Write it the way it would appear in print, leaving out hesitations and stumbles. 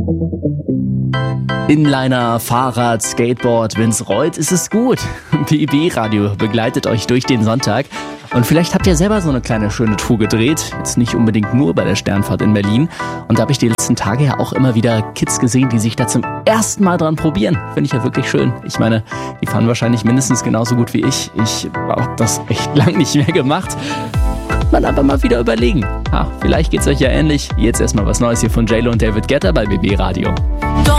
Inliner, Fahrrad, Skateboard, wenn's rollt, ist es gut. BB Radio begleitet euch durch den Sonntag. Und vielleicht habt ihr selber so eine kleine schöne Tour gedreht. Jetzt nicht unbedingt nur bei der Sternfahrt in Berlin. Und da habe ich die letzten Tage ja auch immer wieder Kids gesehen, die sich da zum ersten Mal dran probieren. Finde ich ja wirklich schön. Ich meine, die fahren wahrscheinlich mindestens genauso gut wie ich. Ich habe das echt lang nicht mehr gemacht. Man aber mal wieder überlegen. Vielleicht geht's euch ja ähnlich. Jetzt erstmal was Neues hier von JLo und David Guetta bei BB Radio.